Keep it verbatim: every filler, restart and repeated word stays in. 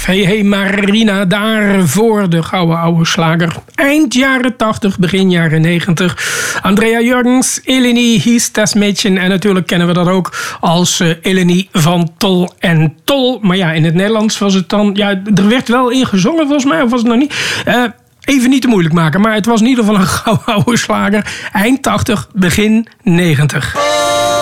Love. Hey, hey Marina, daarvoor de gouden oude slager. Eind jaren tachtig, begin jaren negentig. Andrea Jurgens, Eleni, Hies, das Mädchen. En natuurlijk kennen we dat ook als uh, Eleni van Tol en Tol. Maar ja, in het Nederlands was het dan... Ja, er werd wel in gezongen volgens mij, of was het nog niet? Uh, Even niet te moeilijk maken, maar het was in ieder geval een gouden oude slager. Eind tachtig, begin negentig.